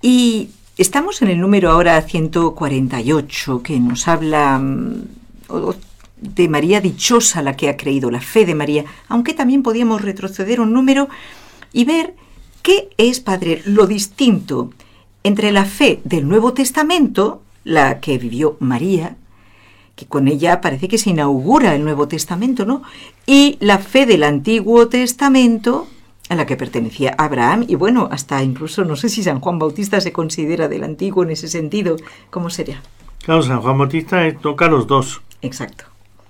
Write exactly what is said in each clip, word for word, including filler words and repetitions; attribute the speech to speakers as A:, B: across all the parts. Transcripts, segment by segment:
A: Y estamos en el número ahora ciento cuarenta y ocho, que nos habla de María dichosa, la que ha creído, la fe de María, aunque también podíamos retroceder un número y ver qué es, Padre, lo distinto entre la fe del Nuevo Testamento, la que vivió María, que con ella parece que se inaugura el Nuevo Testamento, ¿no? Y la fe del Antiguo Testamento, a la que pertenecía Abraham, y bueno, hasta incluso, no sé si San Juan Bautista se considera del Antiguo en ese sentido. ¿Cómo sería?
B: Claro, San Juan Bautista toca los dos.
A: Exacto.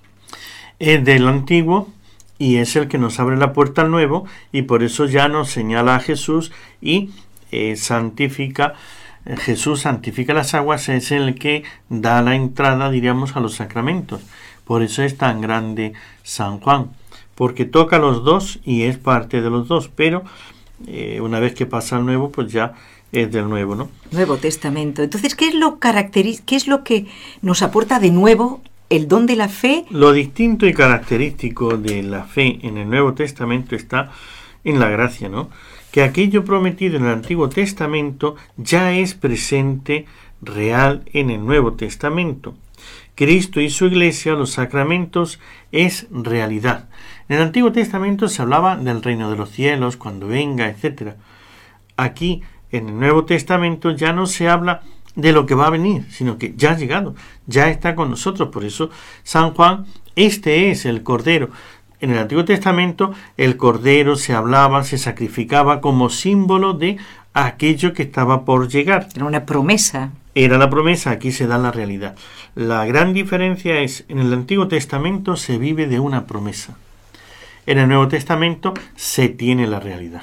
B: Es del Antiguo y es el que nos abre la puerta al Nuevo, y por eso ya nos señala a Jesús y eh, santifica. Jesús santifica las aguas, es el que da la entrada, diríamos, a los sacramentos. Por eso es tan grande San Juan, porque toca los dos y es parte de los dos, pero eh, una vez que pasa al Nuevo, pues ya es del Nuevo, ¿no?
A: Nuevo Testamento. Entonces, ¿qué es lo caracteri- qué es lo que nos aporta de nuevo el don de la fe?
B: Lo distinto y característico de la fe en el Nuevo Testamento está en la gracia, ¿no? Que aquello prometido en el Antiguo Testamento ya es presente, real en el Nuevo Testamento. Cristo y su Iglesia, los sacramentos, es realidad. En el Antiguo Testamento se hablaba del reino de los cielos, cuando venga, etcétera. Aquí, en el Nuevo Testamento, ya no se habla de lo que va a venir, sino que ya ha llegado, ya está con nosotros. Por eso, San Juan, este es el Cordero. En el Antiguo Testamento el Cordero se hablaba, se sacrificaba como símbolo de aquello que estaba por llegar.
A: Era una promesa.
B: Era la promesa, aquí se da la realidad. La gran diferencia es, en el Antiguo Testamento se vive de una promesa. En el Nuevo Testamento se tiene la realidad.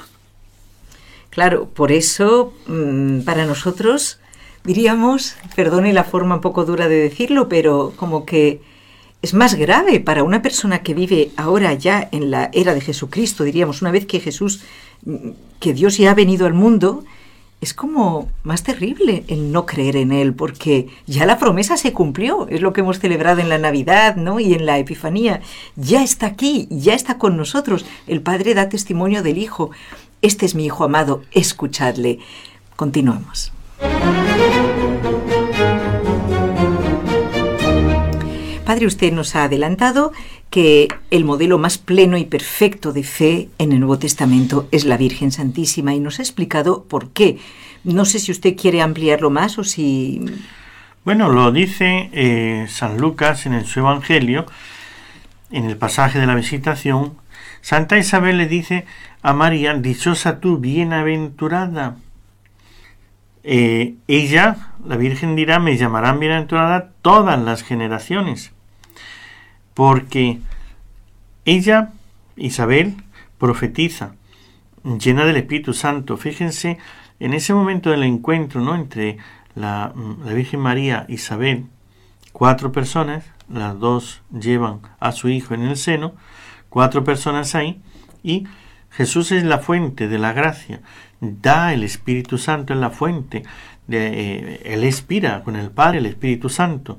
A: Claro, por eso, para nosotros, diríamos, perdone la forma un poco dura de decirlo, pero como que es más grave para una persona que vive ahora ya en la era de Jesucristo, diríamos, una vez que Jesús, que Dios ya ha venido al mundo, es como más terrible el no creer en Él, porque ya la promesa se cumplió, es lo que hemos celebrado en la Navidad, ¿no? Y en la Epifanía. Ya está aquí, ya está con nosotros. El Padre da testimonio del Hijo. Este es mi Hijo amado, escuchadle. Continuemos. Padre, usted nos ha adelantado que el modelo más pleno y perfecto de fe en el Nuevo Testamento es la Virgen Santísima, y nos ha explicado por qué. No sé si usted quiere ampliarlo más o si...
B: Bueno, lo dice eh, San Lucas en el su Evangelio, en el pasaje de la visitación. Santa Isabel le dice a María: dichosa tú, bienaventurada. Eh, ella, la Virgen, dirá: me llamarán bienaventurada todas las generaciones, porque ella, Isabel, profetiza, llena del Espíritu Santo. Fíjense, en ese momento del encuentro, ¿no?, entre la, la Virgen María e Isabel, cuatro personas, las dos llevan a su hijo en el seno, cuatro personas ahí, y Jesús es la fuente de la gracia, da el Espíritu Santo en la fuente, de, eh, Él expira con el Padre, el Espíritu Santo.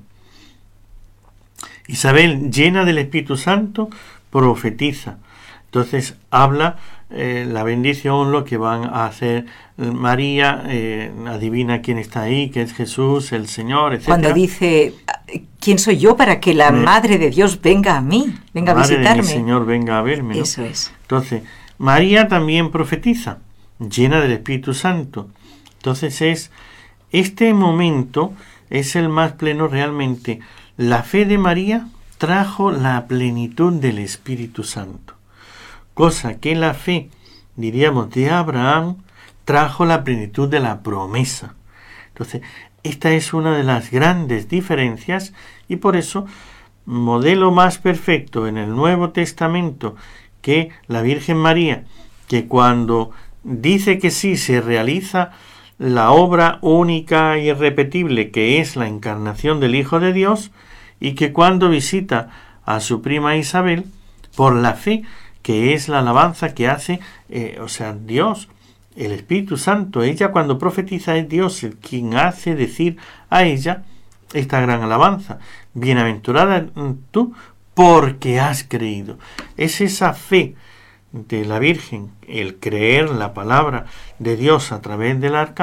B: Isabel, llena del Espíritu Santo, profetiza. Entonces habla eh, la bendición, lo que van a hacer. María eh, adivina quién está ahí, que es Jesús, el Señor, etcétera.
A: Cuando dice: ¿quién soy yo para que la Me, Madre de Dios venga a mí, venga a visitarme?
B: Madre de mi Señor, venga a verme, ¿no?
A: Eso es.
B: Entonces, María también profetiza, llena del Espíritu Santo. Entonces es este momento es el más pleno realmente. La fe de María trajo la plenitud del Espíritu Santo, cosa que la fe, diríamos, de Abraham trajo la plenitud de la promesa. Entonces, esta es una de las grandes diferencias, y por eso, modelo más perfecto en el Nuevo Testamento que la Virgen María, que cuando dice que sí se realiza la obra única e irrepetible que es la encarnación del Hijo de Dios, y que cuando visita a su prima Isabel, por la fe, que es la alabanza que hace, eh, o sea, Dios, el Espíritu Santo, ella cuando profetiza es Dios el quien hace decir a ella esta gran alabanza: bienaventurada tú porque has creído. Es esa fe de la Virgen, el creer la palabra de Dios a través del arcángel,